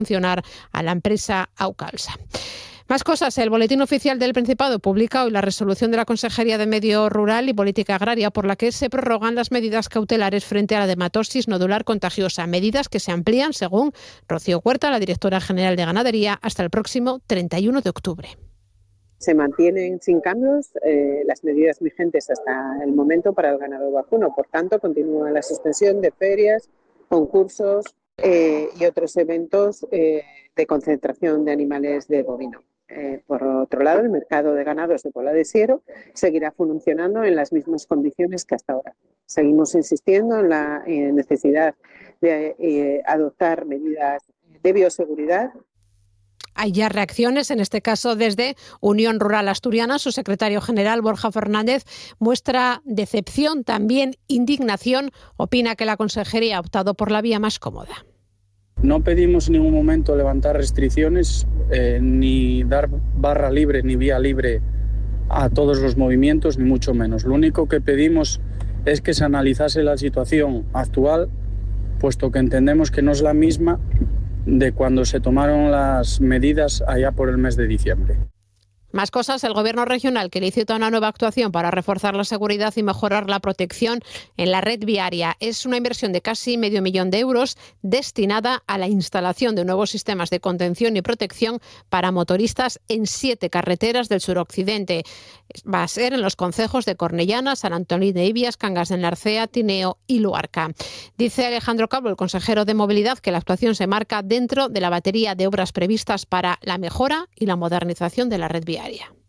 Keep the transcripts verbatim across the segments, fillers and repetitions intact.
funcionar a la empresa Aucalsa. Más cosas. El Boletín Oficial del Principado publica hoy la resolución de la Consejería de Medio Rural y Política Agraria por la que se prorrogan las medidas cautelares frente a la dermatosis nodular contagiosa, medidas que se amplían, según Rocío Huerta, la directora general de Ganadería, hasta el próximo treinta y uno de octubre. Se mantienen sin cambios eh, las medidas vigentes hasta el momento para el ganado vacuno. Por tanto, continúa la suspensión de ferias, concursos eh, y otros eventos eh, de concentración de animales de bovino. Eh, por otro lado, el mercado de ganados de Pola de Siero seguirá funcionando en las mismas condiciones que hasta ahora. Seguimos insistiendo en la eh, necesidad de eh, adoptar medidas de bioseguridad. Hay ya reacciones, en este caso desde Unión Rural Asturiana. Su secretario general, Borja Fernández, muestra decepción, también indignación. Opina que la consejería ha optado por la vía más cómoda. No pedimos en ningún momento levantar restricciones, eh, ni dar barra libre ni vía libre a todos los movimientos, ni mucho menos. Lo único que pedimos es que se analizase la situación actual, puesto que entendemos que no es la misma de cuando se tomaron las medidas allá por el mes de diciembre. Más cosas. El Gobierno regional que licita una nueva actuación para reforzar la seguridad y mejorar la protección en la red viaria. Es una inversión de casi medio millón de euros destinada a la instalación de nuevos sistemas de contención y protección para motoristas en siete carreteras del suroccidente. Va a ser en los concejos de Cornellana, San Antolín de Ibias, Cangas de Narcea, Tineo y Luarca. Dice Alejandro Calvo, el consejero de Movilidad, que la actuación se marca dentro de la batería de obras previstas para la mejora y la modernización de la red viaria,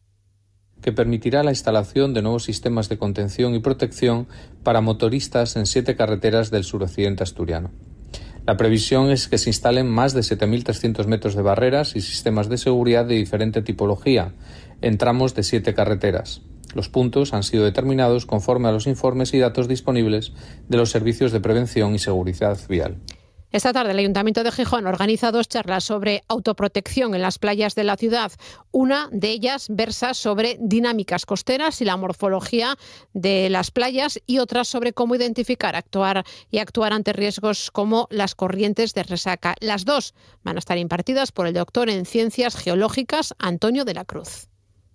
que permitirá la instalación de nuevos sistemas de contención y protección para motoristas en siete carreteras del suroccidente asturiano. La previsión es que se instalen más de siete mil trescientos metros de barreras y sistemas de seguridad de diferente tipología en tramos de siete carreteras. Los puntos han sido determinados conforme a los informes y datos disponibles de los servicios de prevención y seguridad vial. Esta tarde el Ayuntamiento de Gijón organiza dos charlas sobre autoprotección en las playas de la ciudad. Una de ellas versa sobre dinámicas costeras y la morfología de las playas, y otra sobre cómo identificar, actuar y actuar ante riesgos como las corrientes de resaca. Las dos van a estar impartidas por el doctor en Ciencias Geológicas, Antonio de la Cruz.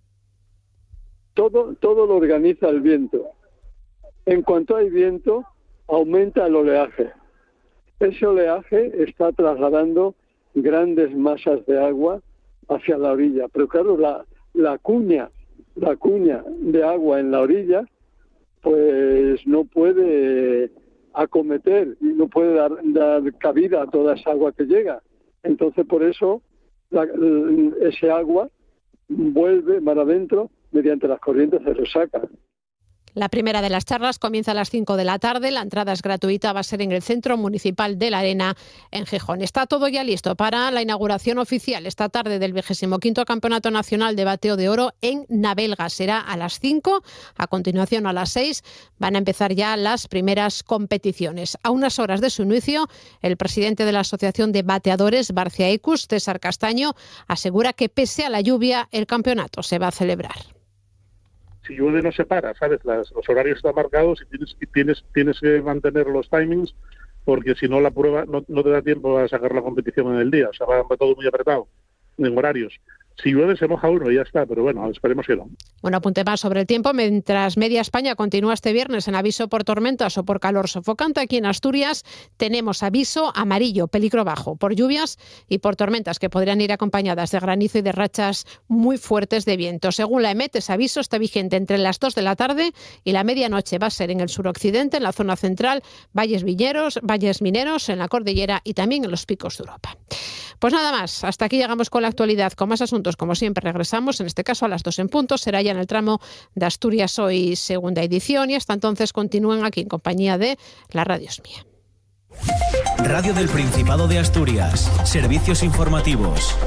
Todo, todo lo organiza el viento. En cuanto hay viento, aumenta el oleaje. Ese oleaje está trasladando grandes masas de agua hacia la orilla, pero claro, la, la cuña, la cuña de agua en la orilla, pues no puede acometer, no puede dar, dar cabida a toda esa agua que llega. Entonces, por eso, la, ese agua vuelve mar adentro mediante las corrientes de resaca. La primera de las charlas comienza a las cinco de la tarde. La entrada es gratuita, va a ser en el Centro Municipal de la Arena, en Gijón. Está todo ya listo para la inauguración oficial esta tarde del vigésimo quinto Campeonato Nacional de Bateo de Oro en Navelga. Será a las cinco, a continuación a las seis van a empezar ya las primeras competiciones. A unas horas de su inicio, el presidente de la Asociación de Bateadores, Barcia Ecus, César Castaño, asegura que pese a la lluvia el campeonato se va a celebrar. Si llueve no se para, ¿sabes? Las, los horarios están marcados y tienes, tienes, tienes que mantener los timings, porque si no la prueba no, no te da tiempo a sacar la competición en el día. O sea, va, va todo muy apretado en horarios. Si llueve se moja uno y ya está, pero bueno, esperemos que no. Bueno, apunte más sobre el tiempo. Mientras media España continúa este viernes en aviso por tormentas o por calor sofocante, aquí en Asturias tenemos aviso amarillo, peligro bajo, por lluvias y por tormentas que podrían ir acompañadas de granizo y de rachas muy fuertes de viento. Según la EMET, ese aviso está vigente entre las dos de la tarde y la medianoche. Va a ser en el suroccidente, en la zona central, valles viñeros, valles mineros, en la cordillera y también en los picos de Europa. Pues nada más, hasta aquí llegamos con la actualidad, con más asuntos. Como siempre regresamos, en este caso a las dos en punto, será ya en el tramo de Asturias Hoy, segunda edición, y hasta entonces continúen aquí en compañía de La Radio es Mía. Radio del Principado de Asturias, servicios informativos.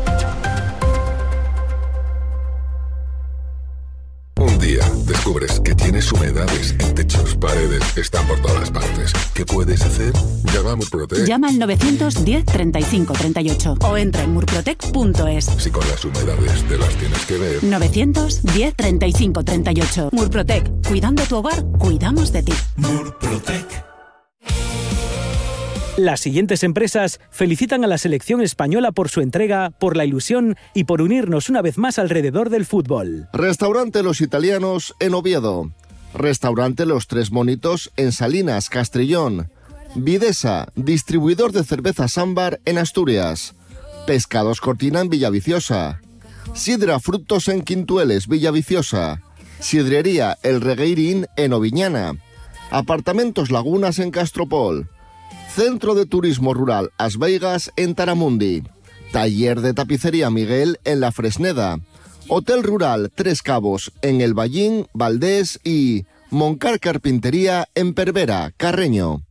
Un día descubres que tienes humedades en techos, paredes, están por todas partes. ¿Qué puedes hacer? Llama a Murprotec. Llama al novecientos diez treinta y cinco treinta y ocho o entra en murprotec punto es. Si con las humedades te las tienes que ver. novecientos diez treinta y cinco treinta y ocho. Murprotec. Cuidando tu hogar, cuidamos de ti. Murprotec. Las siguientes empresas felicitan a la selección española por su entrega, por la ilusión y por unirnos una vez más alrededor del fútbol. Restaurante Los Italianos en Oviedo. Restaurante Los Tres Monitos en Salinas, Castrillón. Videsa, distribuidor de cervezas ámbar en Asturias. Pescados Cortina en Villaviciosa. Sidra Frutos en Quintueles, Villaviciosa. Sidrería El Regueirín en Oviñana. Apartamentos Lagunas en Castropol. Centro de Turismo Rural As Veigas en Taramundi. Taller de Tapicería Miguel en La Fresneda. Hotel Rural Tres Cabos en El Ballín, Valdés y Moncar Carpintería en Pervera, Carreño.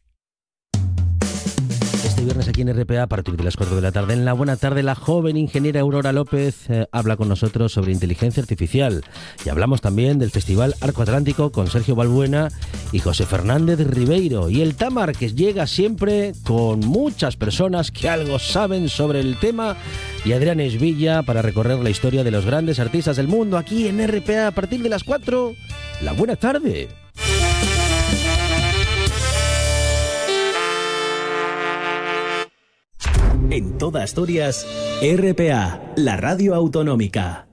Este viernes aquí en R P A a partir de las cuatro de la tarde. En la buena tarde, la joven ingeniera Aurora López eh, habla con nosotros sobre inteligencia artificial. Y hablamos también del Festival Arco Atlántico con Sergio Balbuena y José Fernández Ribeiro. Y el Tamar, que llega siempre con muchas personas que algo saben sobre el tema. Y Adrián Esvilla para recorrer la historia de los grandes artistas del mundo aquí en R P A a partir de las cuatro. La buena tarde. En toda Asturias, R P A, la radio autonómica.